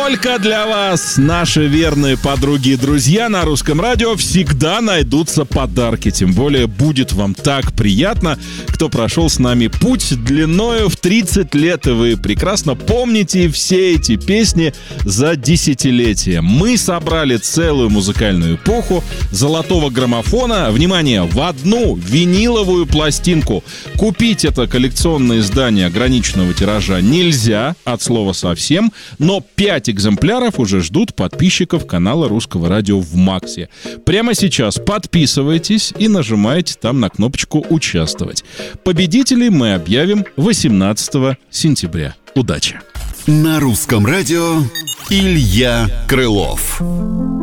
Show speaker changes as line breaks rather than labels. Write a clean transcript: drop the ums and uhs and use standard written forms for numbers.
Только для вас, наши верные подруги и друзья, на Русском радио всегда найдутся подарки. Тем более будет вам так приятно, кто прошел с нами путь длиною в 30 лет. И вы прекрасно помните все эти песни за десятилетия. Мы собрали целую музыкальную эпоху золотого граммофона, внимание, в одну виниловую пластинку. Купить это коллекционное издание ограниченного тиража нельзя, от слова совсем, но 5 экземпляров уже ждут подписчиков канала Русского радио в Максе. Прямо сейчас подписывайтесь и нажимайте там на кнопочку «Участвовать». Победителей мы объявим 18 сентября. Удачи!
На Русском радио Илья Крылов.